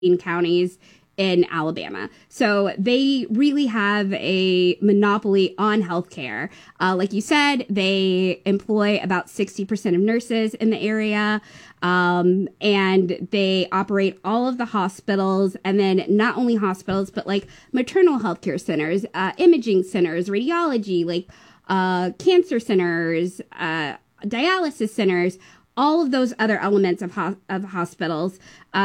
counties in Alabama. So they really have a monopoly on healthcare. Like you said, they employ about 60% of nurses in the area. And they operate all of the hospitals, and then not only hospitals, but like maternal health care centers, imaging centers, radiology, like cancer centers, dialysis centers, all of those other elements of hospitals.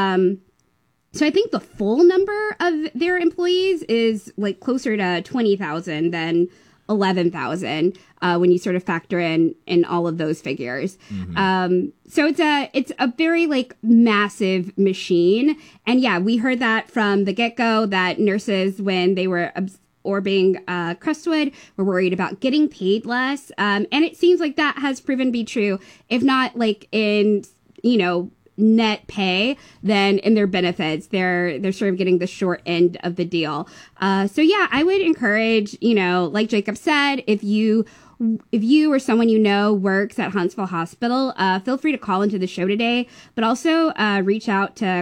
So I think the full number of their employees is like closer to 20,000 than 11,000 when you sort of factor in all of those figures. Mm-hmm. So it's a very like massive machine. And yeah, we heard that from the get-go that nurses, when they were absorbing Crestwood, were worried about getting paid less. And it seems like that has proven to be true, if not like in, net pay, then in their benefits, they're sort of getting the short end of the deal. So yeah, I would encourage, like Jacob said, if you or someone works at Huntsville Hospital, feel free to call into the show today, but also reach out to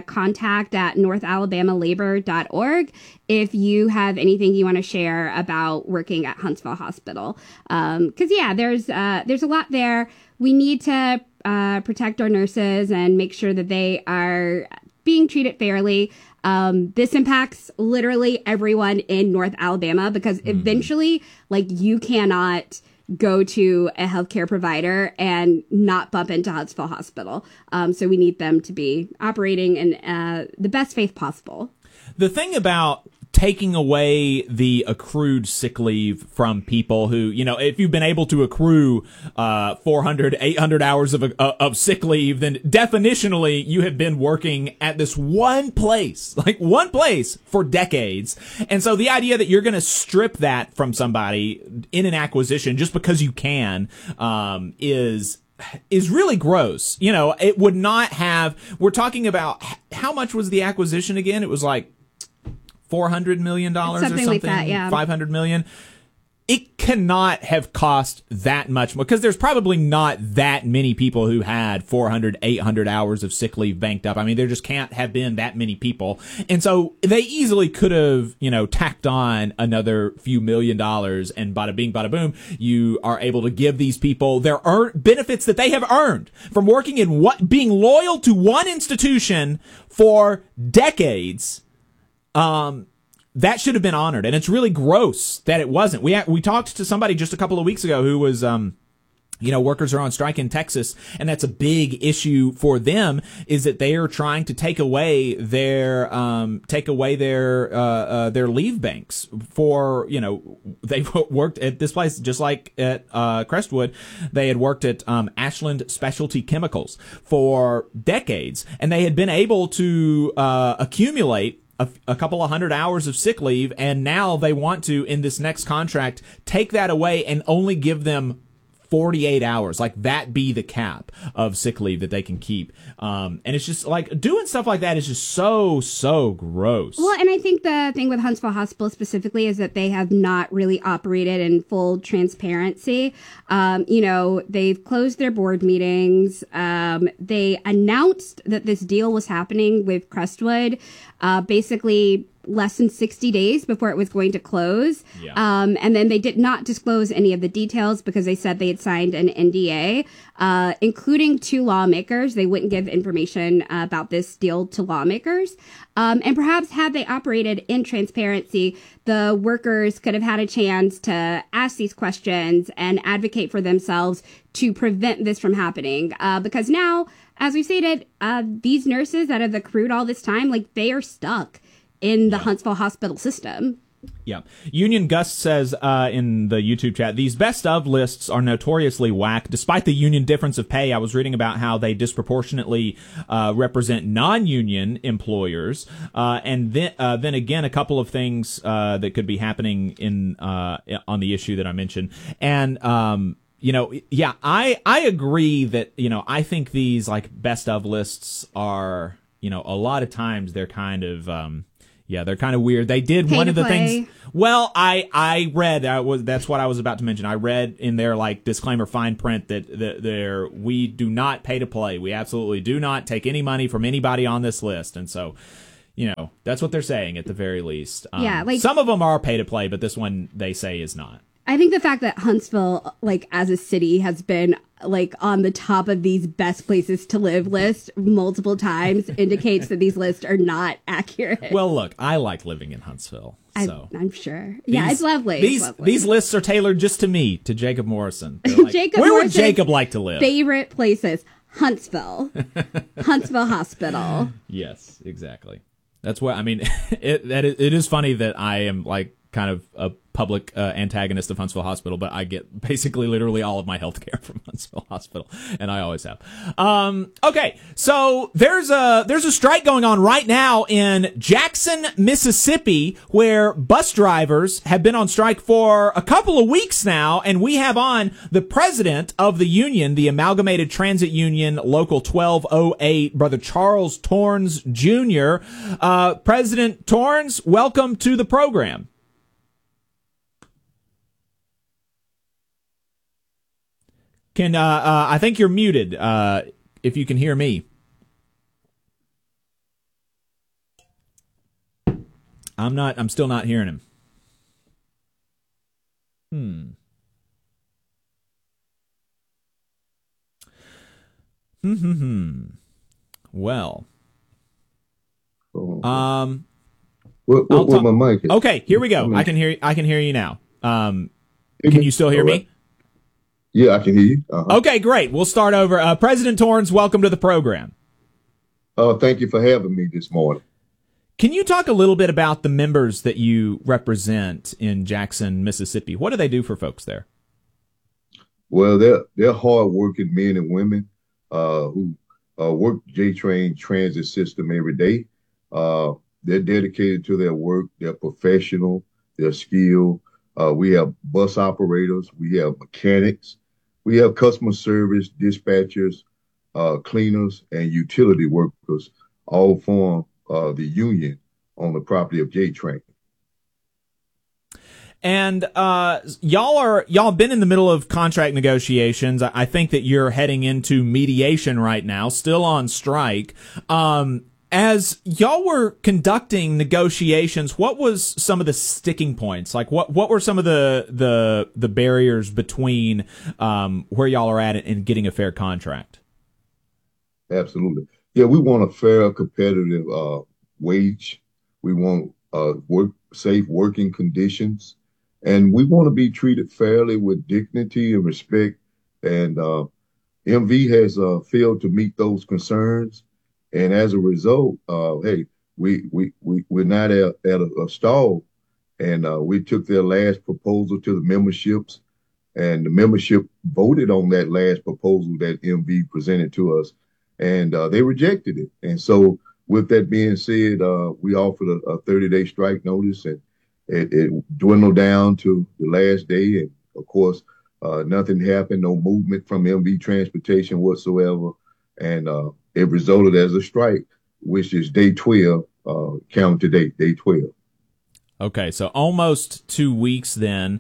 contact@northalabama.labor.org if you have anything you want to share about working at Huntsville Hospital. Because yeah, there's a lot there. We need to protect our nurses and make sure that they are being treated fairly. This impacts literally everyone in North Alabama, because eventually, like, you cannot go to a healthcare provider and not bump into Huntsville Hospital. So we need them to be operating in the best faith possible. The thing about taking away the accrued sick leave from people who, if you've been able to accrue 400, 800 hours of sick leave, then definitionally you have been working at this one place for decades. And so the idea that you're going to strip that from somebody in an acquisition just because you can is really gross. It would not have. We're talking about how much was the acquisition again? It was like $400 million or something like that, yeah. $500 million. It cannot have cost that much more, because there's probably not that many people who had 400, 800 hours of sick leave banked up. I mean, there just can't have been that many people. And so they easily could have, tacked on another few $1 million, and bada bing, bada boom, you are able to give these people their benefits that they have earned from working in being loyal to one institution for decades. That should have been honored, and it's really gross that it wasn't. We talked to somebody just a couple of weeks ago who was, workers are on strike in Texas, and that's a big issue for them, is that they are trying to take away their leave banks for, they've worked at this place just like at Crestwood. They had worked at Ashland Specialty Chemicals for decades, and they had been able to accumulate a couple of hundred hours of sick leave, and now they want to, in this next contract, take that away and only give them 48 hours, like that be the cap of sick leave that they can keep. And it's just like doing stuff like that is just so gross. Well, and I think the thing with Huntsville Hospital specifically is that they have not really operated in full transparency. They've closed their board meetings. They announced that this deal was happening with Crestwood, basically less than 60 days before it was going to close. Yeah. And then they did not disclose any of the details because they said they had signed an NDA, including to lawmakers. They wouldn't give information about this deal to lawmakers. And perhaps had they operated in transparency, the workers could have had a chance to ask these questions and advocate for themselves to prevent this from happening. Because now, as we stated, these nurses that have accrued all this time, like, they are stuck in the Huntsville Hospital system. Yeah. Union Gus says in the YouTube chat, these best of lists are notoriously whack. Despite the union difference of pay, I was reading about how they disproportionately represent non-union employers. And then again, a couple of things that could be happening in on the issue that I mentioned. And I agree that, I think these like best of lists are, a lot of times they're kind of they're kind of weird. They did one of the things. Well, I read that's what I was about to mention. I read in their like disclaimer fine print that we do not pay to play. We absolutely do not take any money from anybody on this list. And so, That's what they're saying at the very least. Yeah, some of them are pay to play, but this one they say is not. I think the fact that Huntsville, as a city, has been on the top of these best places to live list multiple times indicates that these lists are not accurate. Well, look, I like living in Huntsville, so I'm sure. It's lovely. These lists are tailored just to me, to Jacob Morrison. Where would Jacob like to live? Favorite places: Huntsville, Huntsville Hospital. Yes, exactly. That's what I mean. It is funny that I am kind of a public antagonist of Huntsville Hospital, but I get basically literally all of my health care from Huntsville Hospital, and I always have. Okay, so there's a strike going on right now in Jackson, Mississippi, where bus drivers have been on strike for a couple of weeks now, and we have on the president of the union, the Amalgamated Transit Union, Local 1208, Brother Charles Torrens Jr. President Torrens, welcome to the program. I think you're muted, if you can hear me. I'm still not hearing him. Well. What my mic is. Okay, here we go. I can hear you now. Can you still hear me? Yeah, I can hear you. Okay, great. We'll start over. President Torrens, welcome to the program. Thank you for having me this morning. Can you talk a little bit about the members that you represent in Jackson, Mississippi? What do they do for folks there? Well, they're hard-working men and women who work J-Train transit system every day. They're dedicated to their work. They're professional. They're skilled. We have bus operators. We have mechanics. We have customer service, dispatchers, cleaners, and utility workers, all form the union on the property of J-Train. And y'all been in the middle of contract negotiations. I think that you're heading into mediation right now, still on strike. As y'all were conducting negotiations, what was some of the sticking points? What were some of the barriers between where y'all are at and getting a fair contract? Absolutely. Yeah, we want a fair, competitive wage. We want safe working conditions, and we want to be treated fairly with dignity and respect. And MV has failed to meet those concerns. And as a result, we're not at a stall, and we took their last proposal to the memberships, and the membership voted on that last proposal that MV presented to us, and they rejected it. And so, with that being said, we offered a 30-day strike notice, and it dwindled down to the last day. And of course, nothing happened, no movement from MV Transportation whatsoever, and it resulted as a strike, which is day 12, count to date, day 12. Okay, so almost 2 weeks then.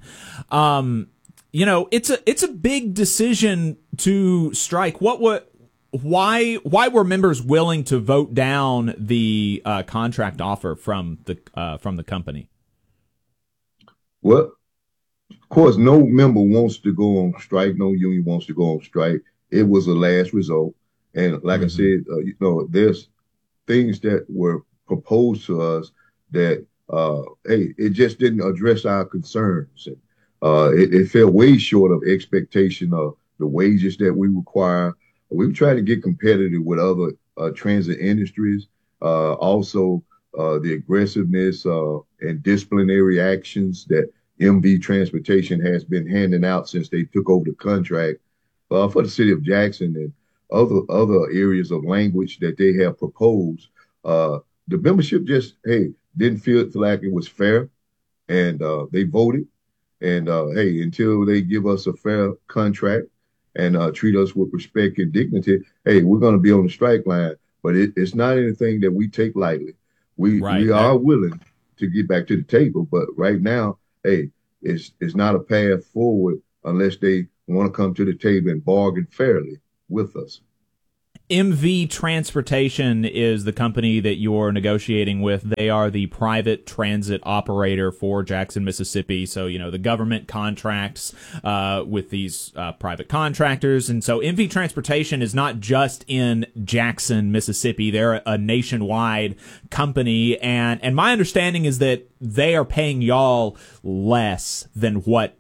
It's a big decision to strike. Why were members willing to vote down the contract offer from the company? Well, of course, no member wants to go on strike. No union wants to go on strike. It was a last result. And like I said, there's things that were proposed to us that, it just didn't address our concerns. And, it fell way short of expectation of the wages that we require. We've tried to get competitive with other transit industries. Also, the aggressiveness and disciplinary actions that MV Transportation has been handing out since they took over the contract for the city of Jackson and other areas of language that they have proposed. The membership just, didn't feel like it was fair, and they voted. And until they give us a fair contract and treat us with respect and dignity, we're going to be on the strike line. But it's not anything that we take lightly. We are willing to get back to the table, but right now, it's not a path forward unless they want to come to the table and bargain fairly with us. MV Transportation is the company that you're negotiating with. They are the private transit operator for Jackson, Mississippi. So, the government contracts with these private contractors. And so MV Transportation is not just in Jackson, Mississippi. They're a nationwide company. And my understanding is that they are paying y'all less than what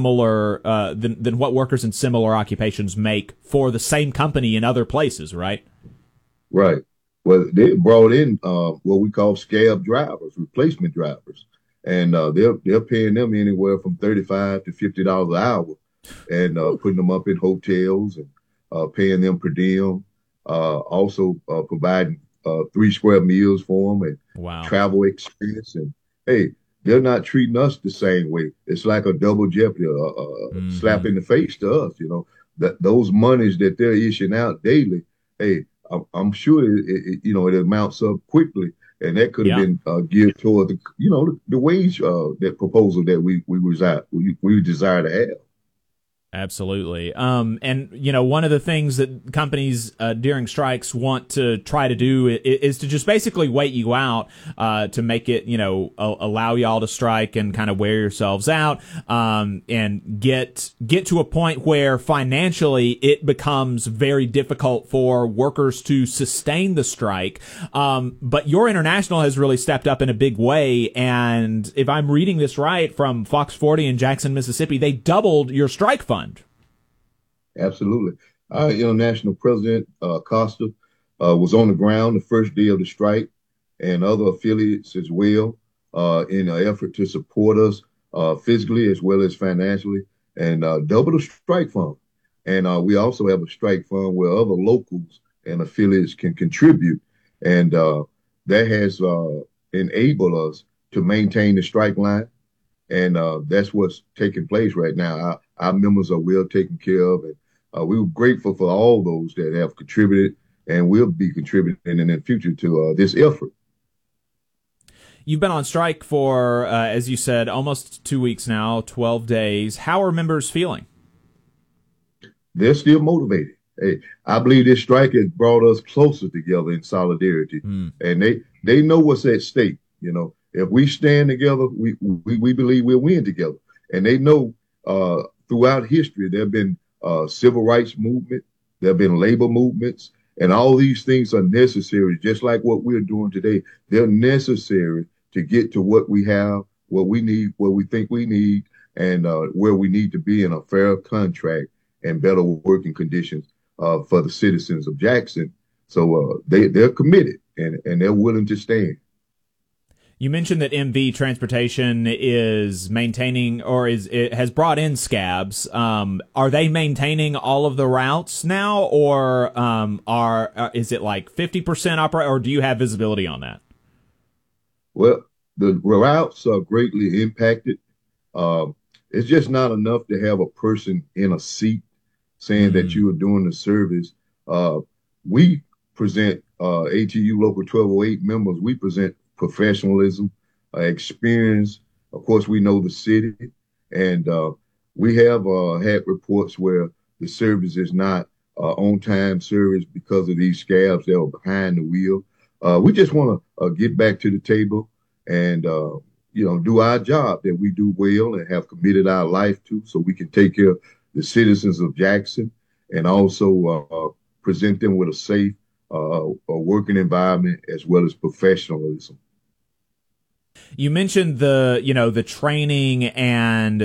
than what workers in similar occupations make for the same company in other places, right? Right. Well, they brought in what we call scab drivers, replacement drivers, and they're paying them anywhere from $35 to $50 an hour, and putting them up in hotels and paying them per diem, also providing 3 square meals for them and Wow. travel expense. And hey, they're not treating us the same way. It's like a double jeopardy, slap in the face to us. That those monies that they're issuing out daily. Hey, I'm sure it amounts up quickly, and that could have been geared toward the wage that proposal that we desire to have. Absolutely. And, one of the things that companies during strikes want to try to do is to just basically wait you out to make it, allow y'all to strike and kind of wear yourselves out and get to a point where financially it becomes very difficult for workers to sustain the strike. But your international has really stepped up in a big way. And if I'm reading this right from Fox 40 in Jackson, Mississippi, they doubled your strike fund. Absolutely. Our international president, Costa, was on the ground the first day of the strike, and other affiliates as well, in an effort to support us physically as well as financially, and double the strike fund. And we also have a strike fund where other locals and affiliates can contribute, and that has enabled us to maintain the strike line. And that's what's taking place right now. Our members are well taken care of, and we were grateful for all those that have contributed and will be contributing in the future to this effort. You've been on strike for, as you said, almost 2 weeks now, 12 days. How are members feeling? They're still motivated. Hey, I believe this strike has brought us closer together in solidarity, and they know what's at stake. If we stand together, we believe we'll win together. And they know throughout history there have been civil rights movement, there have been labor movements, and all these things are necessary, just like what we're doing today. They're necessary to get to what we have, what we need, what we think we need, and where we need to be in a fair contract and better working conditions for the citizens of Jackson. So they're committed and they're willing to stand. You mentioned that MV Transportation is maintaining it has brought in scabs. Are they maintaining all of the routes now, or is it like 50% operate, or do you have visibility on that? Well, the routes are greatly impacted. It's just not enough to have a person in a seat saying that you are doing the service. We present ATU Local 1208 members. We present professionalism, experience. Of course, we know the city, and we have had reports where the service is not on-time service because of these scabs that were behind the wheel. We just want to get back to the table and do our job that we do well and have committed our life to, so we can take care of the citizens of Jackson and also present them with a safe working environment as well as professionalism. You mentioned the training and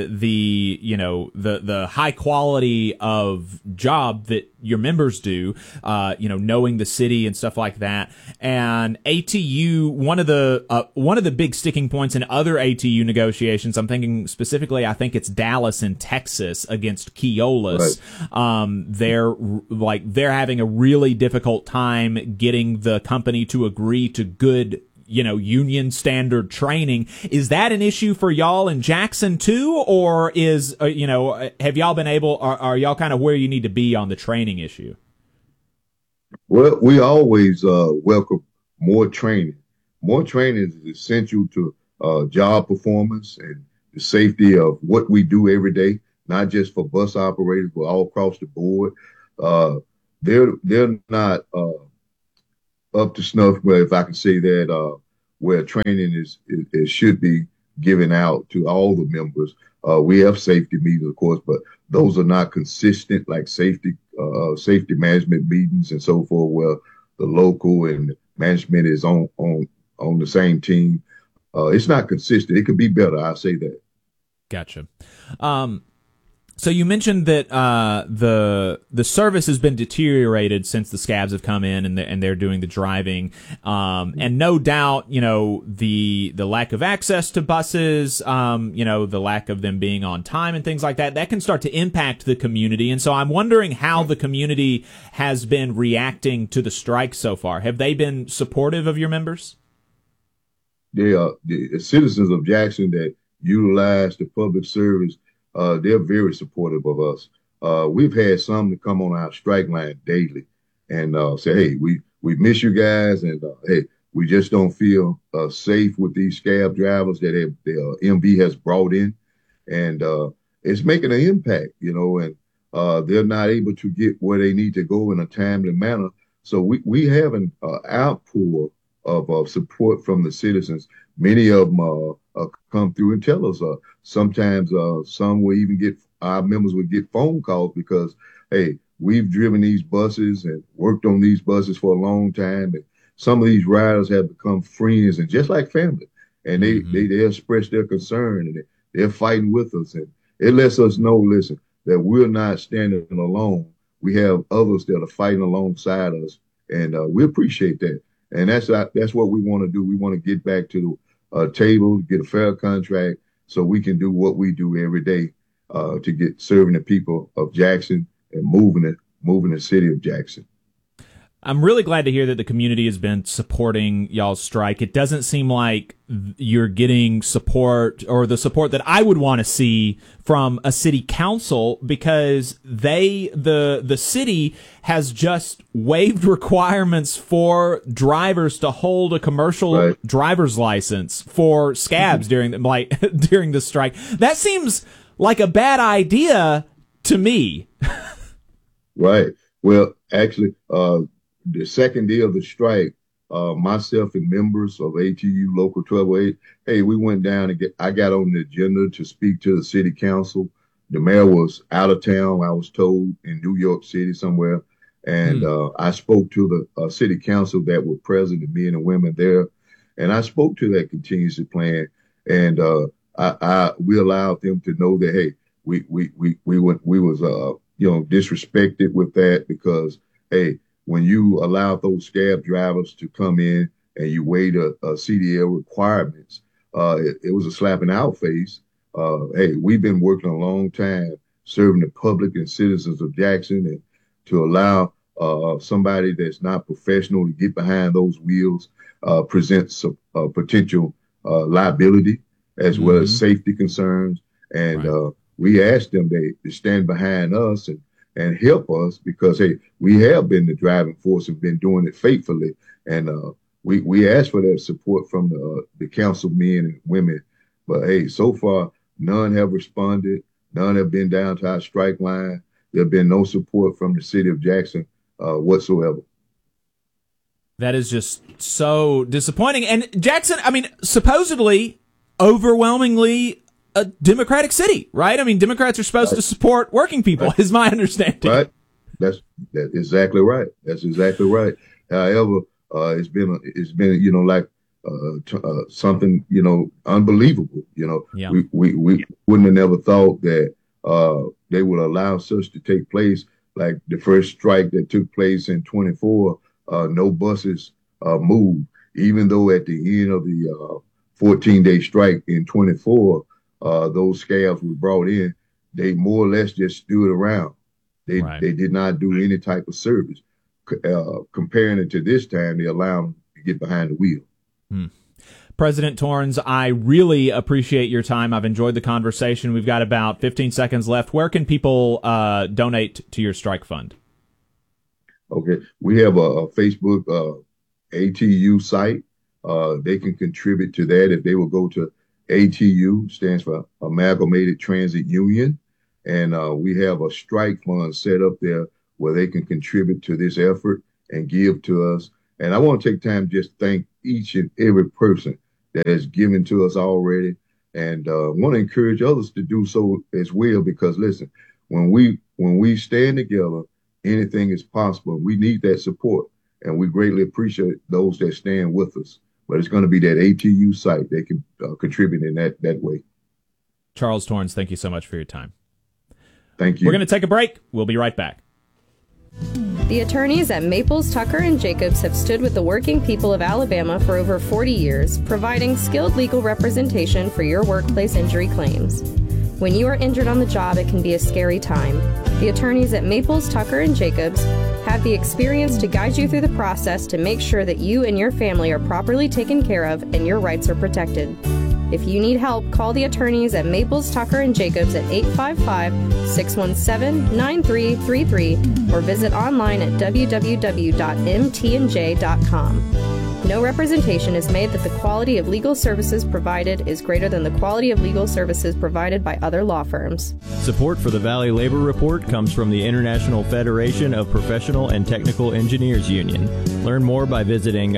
the high quality of job that your members do, knowing the city and stuff like that. And ATU, one of the big sticking points in other ATU negotiations, I'm thinking specifically, I think it's Dallas in Texas against Keolis. Right. They're having a really difficult time getting the company to agree to good union standard training. Is that an issue for y'all in Jackson too? Or have y'all been able, are y'all kind of where you need to be on the training issue? Well, we always welcome more training. More training is essential to job performance and the safety of what we do every day, not just for bus operators, but all across the board. they're not up to snuff. Well, if I can say that, where training is should be given out to all the members. We have safety meetings, of course, but those are not consistent, like safety management meetings and so forth, where the local and management is on the same team. It's not consistent. It could be better. I say that. Gotcha. So you mentioned that the service has been deteriorated since the scabs have come in and they're doing the driving, and no doubt, the lack of access to buses, the lack of them being on time and things like that can start to impact the community. And so I'm wondering how the community has been reacting to the strike so far. Have they been supportive of your members? They are the citizens of Jackson that utilize the public service. They're very supportive of us. We've had some to come on our strike line daily and say, "Hey, we miss you guys," and "Hey, we just don't feel safe with these scab drivers that the MB has brought in," and it's making an impact, and they're not able to get where they need to go in a timely manner. So we have an outpour of support from the citizens. Many of them come through and tell us. Sometimes some will even our members would get phone calls because, hey, we've driven these buses and worked on these buses for a long time, and some of these riders have become friends and just like family, and they express their concern and they're fighting with us, and it lets us know, listen, that we're not standing alone. We have others that are fighting alongside us, and we appreciate that. And that's what we want to do. We want to get back to the table, get a fair contract, so we can do what we do every day to get serving the people of Jackson and moving the city of Jackson. I'm really glad to hear that the community has been supporting y'all's strike. It doesn't seem like you're getting support or the support that I would want to see from a city council, because the city has just waived requirements for drivers to hold a commercial driver's license for scabs during the strike. That seems like a bad idea to me. Right. Well, actually, the second day of the strike, myself and members of ATU Local 1208, hey, we went down and I got on the agenda to speak to the city council. The mayor was out of town, I was told, in New York City somewhere. And I spoke to the city council that were present, the men and women there. And I spoke to that contingency plan. And we allowed them to know that, hey, we was disrespected with that because, hey, when you allow those scab drivers to come in and you waive a CDL requirements, it was a slap in our face. Hey, we've been working a long time serving the public and citizens of Jackson, and to allow somebody that's not professional to get behind those wheels presents a potential liability as well as safety concerns. And we asked them to stand behind us and help us because, hey, we have been the driving force and been doing it faithfully. And we asked for that support from the council men and women. But, hey, so far, none have responded. None have been down to our strike line. There have been no support from the city of Jackson whatsoever. That is just so disappointing. And Jackson, I mean, supposedly, overwhelmingly a Democratic city, right? I mean, Democrats are supposed to support working people, is my understanding. Right. That's exactly right. That's exactly right. However, it's been like something unbelievable. Yeah. We wouldn't have never thought that they would allow such to take place. Like the first strike that took place in 24, no buses moved, even though at the end of the 14-day strike in 24. Those scabs were brought in, they more or less just stood around. They did not do any type of service. Comparing it to this time, they allowed them to get behind the wheel. President Torrens, I really appreciate your time. I've enjoyed the conversation. We've got about 15 seconds left. Where can people donate to your strike fund? Okay. We have a Facebook ATU site. They can contribute to that if they will go to ATU, stands for Amalgamated Transit Union. And we have a strike fund set up there where they can contribute to this effort and give to us. And I want to take time to just thank each and every person that has given to us already, and want to encourage others to do so as well. Because listen, when we stand together, anything is possible. We need that support, and we greatly appreciate those that stand with us. But it's going to be that ATU site that can contribute in that way. Charles Torrens, thank you so much for your time. Thank you. We're going to take a break. We'll be right back. The attorneys at Maples, Tucker & Jacobs have stood with the working people of Alabama for over 40 years, providing skilled legal representation for your workplace injury claims. When you are injured on the job, it can be a scary time. The attorneys at Maples, Tucker & Jacobs have the experience to guide you through the process to make sure that you and your family are properly taken care of and your rights are protected. If you need help, call the attorneys at Maples, Tucker & Jacobs at 855-617-9333 or visit online at www.mtnj.com. No representation is made that the quality of legal services provided is greater than the quality of legal services provided by other law firms. Support for the Valley Labor Report comes from the International Federation of Professional and Technical Engineers Union. Learn more by visiting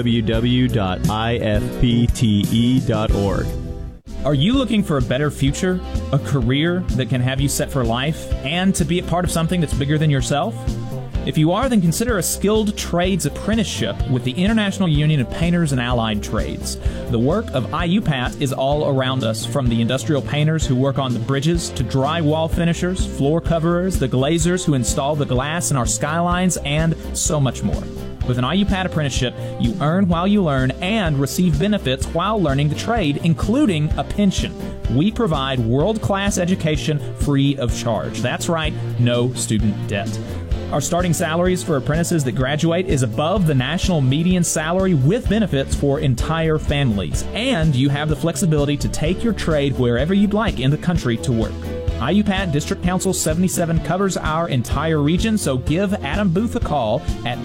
www.ifpte.org. Are you looking for a better future, a career that can have you set for life, and to be a part of something that's bigger than yourself? If you are, then consider a skilled trades apprenticeship with the International Union of Painters and Allied Trades. The work of IUPAT is all around us, from the industrial painters who work on the bridges to drywall finishers, floor coverers, the glazers who install the glass in our skylines, and so much more. With an IUPAT apprenticeship, you earn while you learn and receive benefits while learning the trade, including a pension. We provide world-class education free of charge. That's right, no student debt. Our starting salaries for apprentices that graduate is above the national median salary with benefits for entire families. And you have the flexibility to take your trade wherever you'd like in the country to work. IUPAT District Council 77 covers our entire region, so give Adam Booth a call at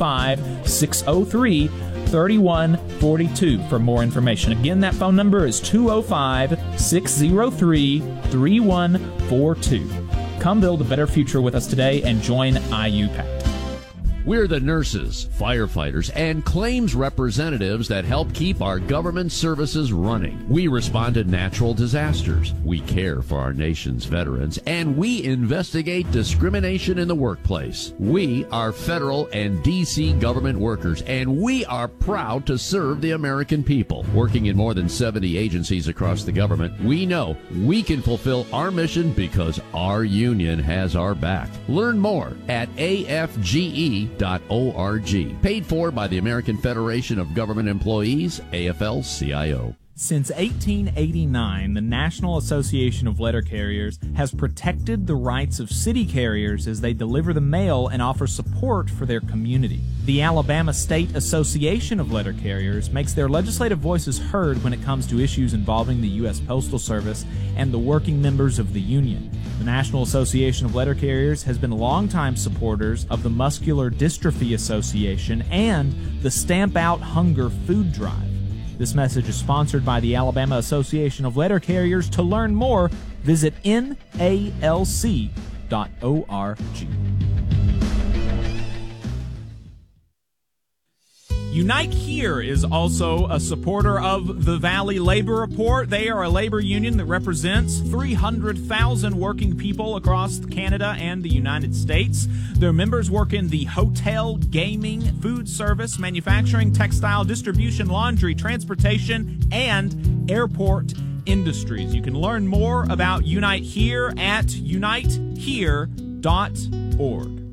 205-603-3142 for more information. Again, that phone number is 205-603-3142. Come build a better future with us today and join IUPAT. We're the nurses, firefighters, and claims representatives that help keep our government services running. We respond to natural disasters. We care for our nation's veterans, and we investigate discrimination in the workplace. We are federal and D.C. government workers, and we are proud to serve the American people. Working in more than 70 agencies across the government, we know we can fulfill our mission because our union has our back. Learn more at afge.org. Paid for by the American Federation of Government Employees, AFL-CIO. Since 1889, the National Association of Letter Carriers has protected the rights of city carriers as they deliver the mail and offer support for their community. The Alabama State Association of Letter Carriers makes their legislative voices heard when it comes to issues involving the U.S. Postal Service and the working members of the union. The National Association of Letter Carriers has been longtime supporters of the Muscular Dystrophy Association and the Stamp Out Hunger food drive. This message is sponsored by the Alabama Association of Letter Carriers. To learn more, visit NALC.org. Unite Here is also a supporter of the Valley Labor Report. They are a labor union that represents 300,000 working people across Canada and the United States. Their members work in the hotel, gaming, food service, manufacturing, textile, distribution, laundry, transportation, and airport industries. You can learn more about Unite Here at unitehere.org.